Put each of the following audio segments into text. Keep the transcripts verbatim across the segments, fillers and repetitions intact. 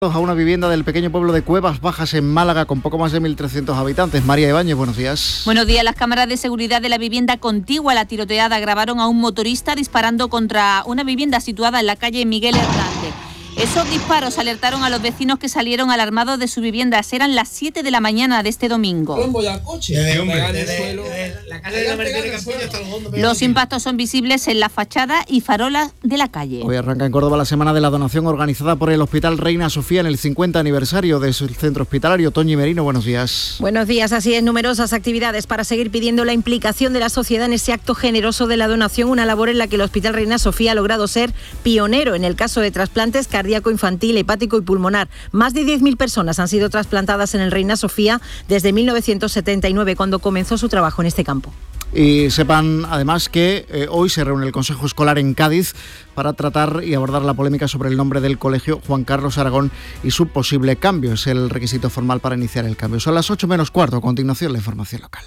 A una vivienda del pequeño pueblo de Cuevas Bajas en Málaga con poco más de mil trescientos habitantes. María Ibáñez, buenos días. Buenos días. Las cámaras de seguridad de la vivienda contigua a la tiroteada grabaron a un motorista disparando contra una vivienda situada en la calle Miguel Hernández. Esos disparos alertaron a los vecinos que salieron alarmados de sus viviendas. Eran las siete de la mañana de este domingo. Los impactos son visibles en la fachada y farolas de la calle. Hoy arranca en Córdoba la semana de la donación organizada por el Hospital Reina Sofía en el cincuenta aniversario de su centro hospitalario. Toñi Merino, buenos días. Buenos días. Así es, numerosas actividades para seguir pidiendo la implicación de la sociedad en ese acto generoso de la donación, una labor en la que el Hospital Reina Sofía ha logrado ser pionero en el caso de trasplantes cardíacos infantil, hepático y pulmonar. Más de diez mil personas han sido trasplantadas en el Reina Sofía desde mil novecientos setenta y nueve, cuando comenzó su trabajo en este campo. Y sepan además que eh, hoy se reúne el Consejo Escolar en Cádiz para tratar y abordar la polémica sobre el nombre del colegio Juan Carlos Aragón y su posible cambio. Es el requisito formal para iniciar el cambio. Son las ocho menos cuarto. A continuación, la información local.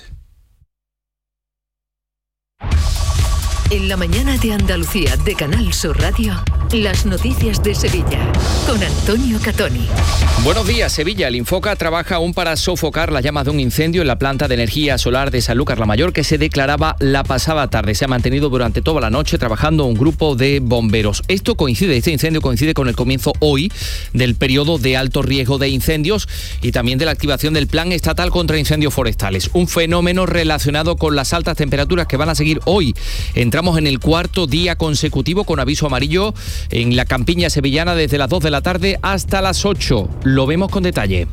En la mañana de Andalucía de Canal Sur Radio, las noticias de Sevilla, con Antonio Catoni. Buenos días, Sevilla. El Infoca trabaja aún para sofocar las llamas de un incendio en la planta de energía solar de Sanlúcar la Mayor, que se declaraba la pasada tarde. Se ha mantenido durante toda la noche trabajando un grupo de bomberos. Esto coincide, este incendio coincide con el comienzo hoy del periodo de alto riesgo de incendios y también de la activación del Plan Estatal contra Incendios Forestales. Un fenómeno relacionado con las altas temperaturas que van a seguir hoy. Entramos en el cuarto día consecutivo con aviso amarillo en la campiña sevillana desde las dos de la tarde hasta las ocho. Lo vemos con detalle.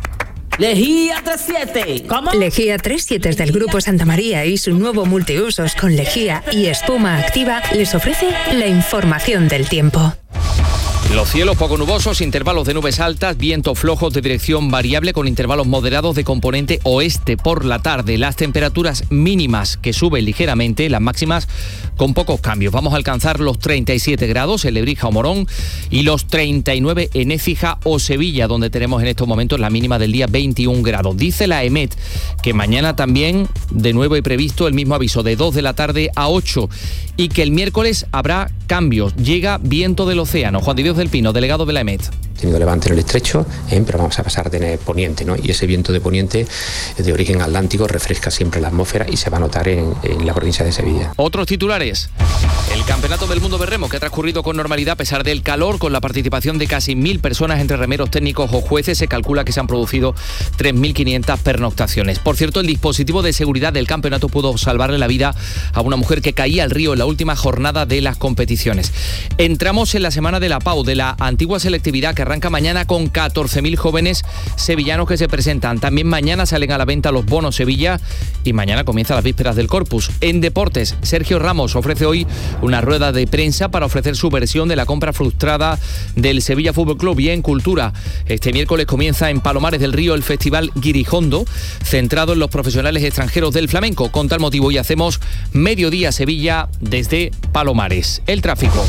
Lejía treinta y siete. ¿Cómo? Lejía treinta y siete es del Grupo Santa María y su nuevo multiusos con lejía y espuma activa les ofrece la información del tiempo. Los cielos poco nubosos, intervalos de nubes altas, vientos flojos de dirección variable con intervalos moderados de componente oeste por la tarde. Las temperaturas mínimas que suben ligeramente, las máximas con pocos cambios. Vamos a alcanzar los treinta y siete grados en Lebrija o Morón y los treinta y nueve en Écija o Sevilla, donde tenemos en estos momentos la mínima del día veintiún grados. Dice la EMET que mañana también de nuevo hay previsto el mismo aviso de dos de la tarde a ocho y que el miércoles habrá cambios. Llega viento del océano. Juan de Dios del Pino, delegado de la EMET. Tenido levante en el estrecho, eh, pero vamos a pasar a tener poniente, ¿no? Y ese viento de poniente de origen atlántico refresca siempre la atmósfera y se va a notar en, en la provincia de Sevilla. Otros titulares. El Campeonato del Mundo de Remo, que ha transcurrido con normalidad a pesar del calor, con la participación de casi mil personas entre remeros técnicos o jueces. Se calcula que se han producido tres mil quinientas pernoctaciones. Por cierto, el dispositivo de seguridad del campeonato pudo salvarle la vida a una mujer que caía al río en la última jornada de las competiciones. Entramos en la semana de la P A U, de la antigua selectividad, que arranca mañana con catorce mil jóvenes sevillanos que se presentan. También mañana salen a la venta los bonos Sevilla y mañana comienzan las vísperas del Corpus. En deportes, Sergio Ramos ofrece hoy una rueda de prensa para ofrecer su versión de la compra frustrada del Sevilla Fútbol Club. Y en cultura, este miércoles comienza en Palomares del Río el Festival Guirijondo, centrado en los profesionales extranjeros del flamenco. Con tal motivo hoy hacemos Mediodía Sevilla desde Palomares. El tráfico.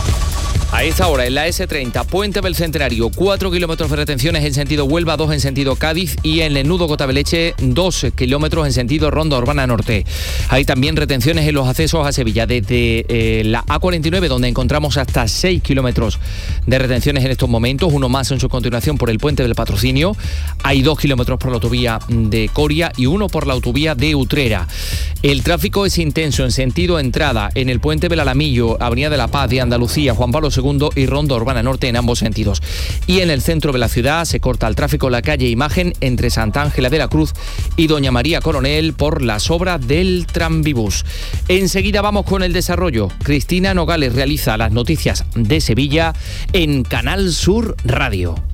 A esta hora en la ese treinta, Puente del Centenario, cuatro kilómetros de retenciones en sentido Huelva, dos en sentido Cádiz y en el nudo Cotaveleche, dos kilómetros en sentido Ronda Urbana Norte. Hay también retenciones en los accesos a Sevilla, desde eh, la A cuarenta y nueve, donde encontramos hasta seis kilómetros de retenciones en estos momentos, uno más en su continuación por el Puente del Patrocinio. Hay dos kilómetros por la autovía de Coria y uno por la autovía de Utrera. El tráfico es intenso en sentido entrada en el Puente del Alamillo, Avenida de la Paz de Andalucía, Juan Pablo segundo y Ronda Urbana Norte en ambos sentidos. Y en el centro de la ciudad se corta el tráfico en la calle Imagen entre Santa Ángela de la Cruz y Doña María Coronel por las obras del Tranvibús. Enseguida vamos con el desarrollo. Cristina Nogales realiza las noticias de Sevilla en Canal Sur Radio.